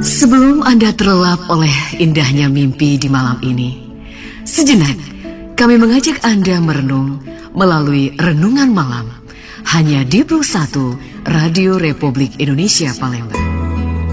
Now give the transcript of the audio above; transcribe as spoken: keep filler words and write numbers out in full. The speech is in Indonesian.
Sebelum Anda terlelap oleh indahnya mimpi di malam ini, sejenak kami mengajak Anda merenung melalui Renungan Malam hanya di Plus satu Radio Republik Indonesia Palembang.